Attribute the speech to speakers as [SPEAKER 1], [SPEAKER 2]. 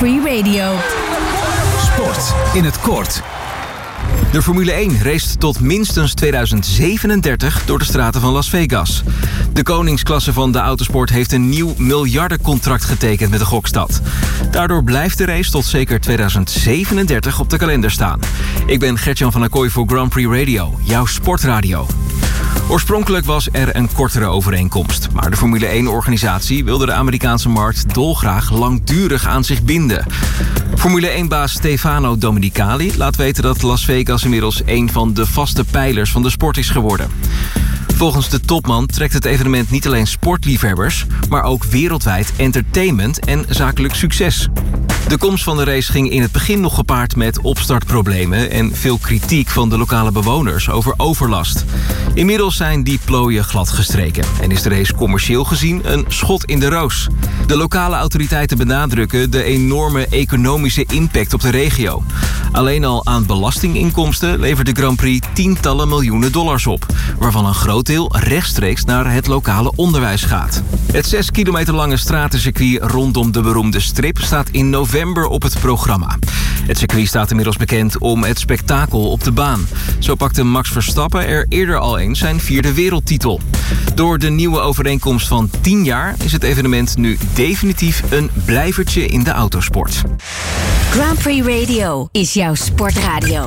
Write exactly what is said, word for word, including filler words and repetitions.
[SPEAKER 1] Prix Radio.
[SPEAKER 2] Sport in het kort. De Formule één race tot minstens tweeduizend zevenendertig door de straten van Las Vegas. De koningsklasse van de autosport heeft een nieuw miljardencontract getekend met de gokstad. Daardoor blijft de race tot zeker tweeduizend zevenendertig op de kalender staan. Ik ben Gert-Jan van der Kooi voor Grand Prix Radio, jouw sportradio. Oorspronkelijk was er een kortere overeenkomst, maar de Formule één-organisatie wilde de Amerikaanse markt dolgraag langdurig aan zich binden. Formule één-baas Stefano Domenicali laat weten dat Las Vegas inmiddels een van de vaste pijlers van de sport is geworden. Volgens de topman trekt het evenement niet alleen sportliefhebbers, maar ook wereldwijd entertainment en zakelijk succes. De komst van de race ging in het begin nog gepaard met opstartproblemen en veel kritiek van de lokale bewoners over overlast. Inmiddels zijn die plooien gladgestreken en is de race commercieel gezien een schot in de roos. De lokale autoriteiten benadrukken de enorme economische impact op de regio. Alleen al aan belastinginkomsten levert de Grand Prix tientallen miljoenen dollars op, waarvan een groot deel rechtstreeks naar het lokale onderwijs gaat. Het zes kilometer lange stratencircuit rondom de beroemde Strip staat in november op het programma. Het circuit staat inmiddels bekend om het spektakel op de baan. Zo pakte Max Verstappen er eerder al eens zijn vierde wereldtitel. Door de nieuwe overeenkomst van tien jaar is het evenement nu definitief een blijvertje in de autosport.
[SPEAKER 1] Grand Prix Radio is jouw sportradio.